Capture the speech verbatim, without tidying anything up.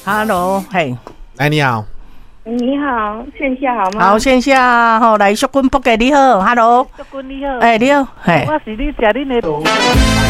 Hello， 嘿， 哎，你好， 你好，线下好吗？ 好，线下吼，来淑君仆给你好 ，Hello， 淑君你好， 哎，你好，嘿， 我是你食恁的。